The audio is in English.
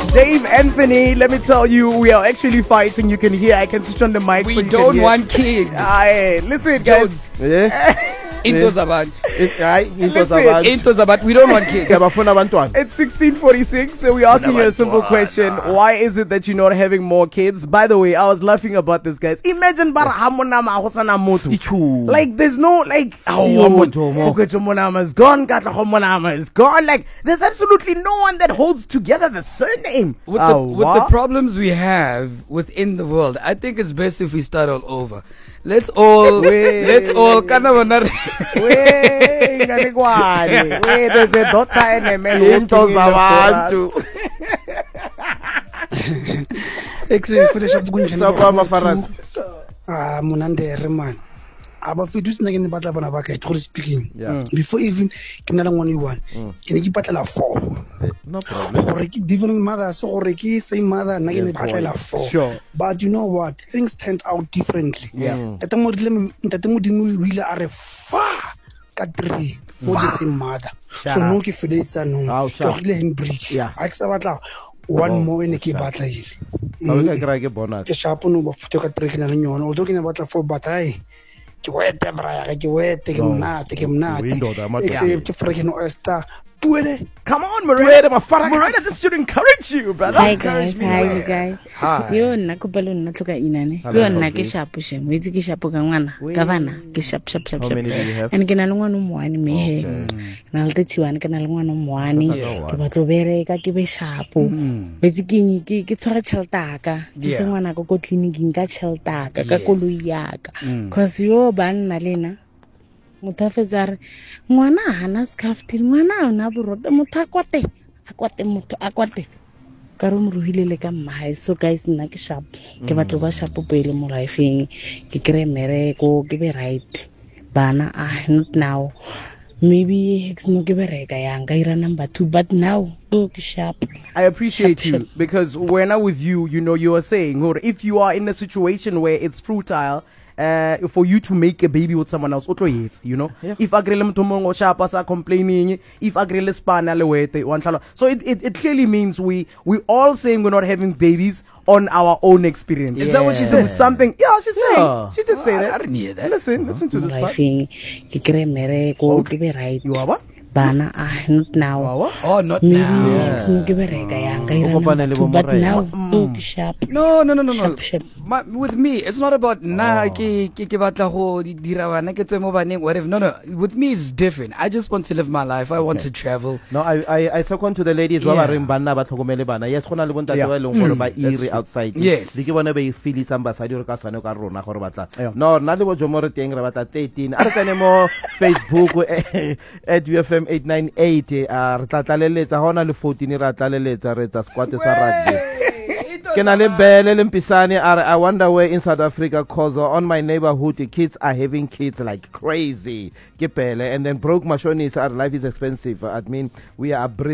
Dave Anthony, let me tell you, we are actually fighting. You can hear, I can switch on the mic. We don't want kids. Listen, guys. Into Zabat. We don't want kids. It's 16:46, so we're asking you a simple question. Why is it that you're not having more kids? By the way, I was laughing about this, guys. Imagine like there's no like is gone, is gone. Like there's absolutely no one that holds together the surname. With the problems we have within the world, I think it's best if we start all over. Let's all there's a daughter and a man. Speaking before even one no problem. Different mothers, same mother, sure. But you know what? Things turned out differently. Really are far for the same mother. So no one more in the battle. Come on, Miranda, this should encourage you, brother. Hi guys, hi you guys. Yo nna ko palo nna tloka inane. Yo nna ke shapo sheng, we itse ke shapo ka ngwana. Ka bana ke shap. And ke na le ngwana moane me. Na le 31 ke na le ngwana moane. Ke batlo bereka ke be shapo. We itse ke tshwara tšheltaka. Ke se ngwana ko clinic ka tšheltaka ka koloi yaka. Cause yo banna lena mutafezare ngwana hana skaftil ngwana ona borota mutha akwate ka re mo ruhile le ka mmae. So guys nna ke sharp ke batlo ba sharp pele mo lifeng ke kre mereko ke be right bana not now maybe it's no ke bereka yanga ira number 2 but now look sharp. I appreciate you because when I'm with you, you know, you are saying, or if you are in a situation where it's futile for you to make a baby with someone else, you know, if agrele mtomongo shapa sa complaining, if agrele spana lewete one chala. So it clearly means we all saying we're not having babies on our own experience. Is that what she said? Something, she's saying. She did say that. I didn't hear that. Listen to this part. You are what? Bana not now. Oh, not maybe now. But now look sharp. No. Sharp. With me, it's not about whatever. No. With me, it's different. I just want to live my life. I want to travel. No, I second to the ladies who are in Bana, but yes, outside. Yes. Did you want to be Philly ambassador Casano Carona Horbata? No, not what Jomoro Tengrata 13. Artanemo Facebook at UFM 898 Tatalele Tahona le 14 Ratalele Reta Squatters Rugby. I wonder where in South Africa cause on my neighborhood the kids are having kids like crazy. And then broke Mashonis, our life is expensive. I mean we are